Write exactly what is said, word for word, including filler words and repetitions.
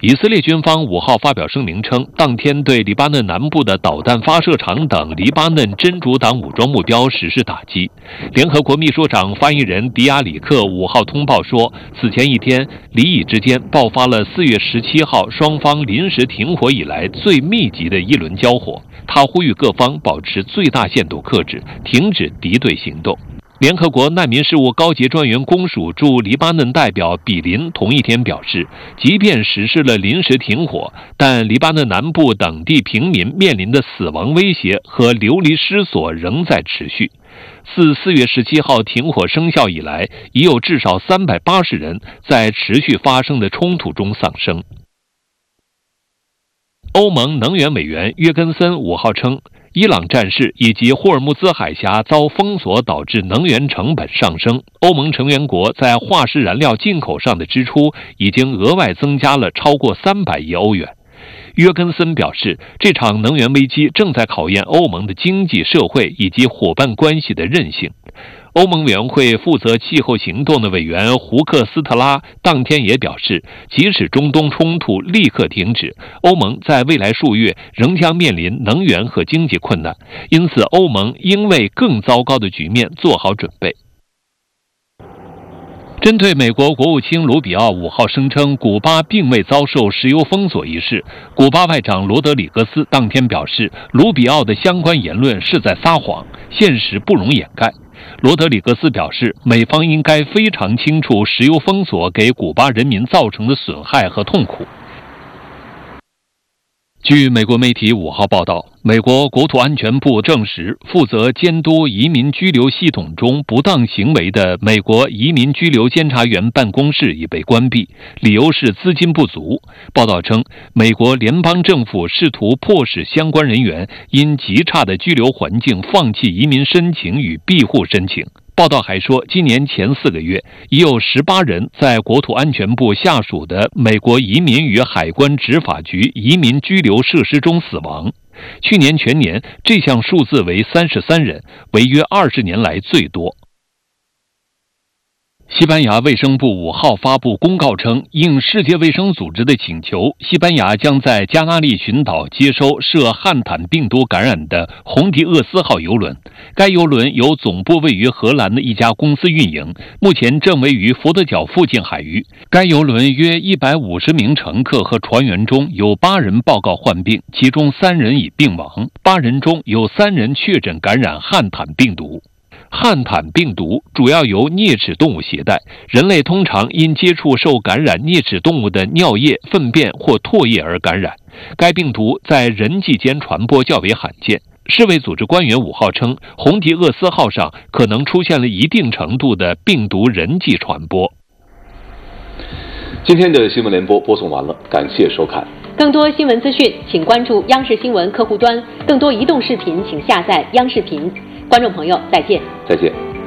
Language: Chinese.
以色列军方五号发表声明称，当天对黎巴嫩南部的导弹发射场等黎巴嫩真主党武装目标实施打击。联合国秘书长发言人迪亚里克五号通报说，此前一天，黎以之间爆发了四月十七号双方临时停火以来最密集的一轮交火。他呼吁各方保持最大限度克制，停止敌对行动。联合国难民事务高级专员公署驻黎巴嫩代表比林同一天表示，即便实施了临时停火，但黎巴嫩南部等地平民面临的死亡威胁和流离失所仍在持续。自四月十七号停火生效以来，已有至少三百八十人在持续发生的冲突中丧生。欧盟能源委员约根森五号称，伊朗战事以及霍尔木兹海峡遭封锁导致能源成本上升，欧盟成员国在化石燃料进口上的支出已经额外增加了超过三百亿欧元。约根森表示，这场能源危机正在考验欧盟的经济社会以及伙伴关系的韧性。欧盟委员会负责气候行动的委员胡克斯特拉当天也表示，即使中东冲突立刻停止，欧盟在未来数月仍将面临能源和经济困难，因此欧盟应为更糟糕的局面做好准备。针对美国国务卿卢比奥五号声称古巴并未遭受石油封锁一事，古巴外长罗德里格斯当天表示，卢比奥的相关言论是在撒谎，现实不容掩盖。罗德里格斯表示，美方应该非常清楚石油封锁给古巴人民造成的损害和痛苦。据美国媒体五号报道，美国国土安全部证实，负责监督移民居留系统中不当行为的美国移民居留监察员办公室已被关闭，理由是资金不足。报道称，美国联邦政府试图迫使相关人员因极差的居留环境放弃移民申请与庇护申请。报道还说，今年前四个月，已有十八人在国土安全部下属的美国移民与海关执法局移民居留设施中死亡。去年全年，这项数字为三十三人，为约二十年来最多。西班牙卫生部五号发布公告称，应世界卫生组织的请求，西班牙将在加那利群岛接收涉汉坦病毒感染的红迪厄斯号邮轮。该邮轮由总部位于荷兰的一家公司运营，目前正位于佛得角附近海域。该邮轮约一百五十名乘客和船员中有八人报告患病，其中三人已病亡，八人中有三人确诊感染汉坦病毒。汉坦病毒主要由啮齿动物携带，人类通常因接触受感染啮齿动物的尿液、粪便或唾液而感染。该病毒在人际间传播较为罕见。世卫组织官员五号称，红迪厄斯号上可能出现了一定程度的病毒人际传播。 今天的新闻联播播送完了，感谢收看。 更多新闻资讯，请关注央视新闻客户端；更多移动视频，请下载央视频。观众朋友，再见。 再见。